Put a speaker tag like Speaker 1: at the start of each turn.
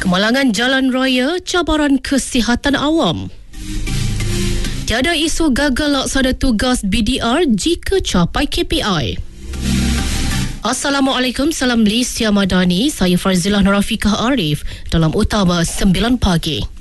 Speaker 1: Kemalangan jalan raya, cabaran kesihatan awam. Tiada isu gagal laksana tugas BDR jika capai KPI. Assalamualaikum, salam Malaysia Madani. Saya Farzilah Nurafikah Arif dalam Utama 9 Pagi.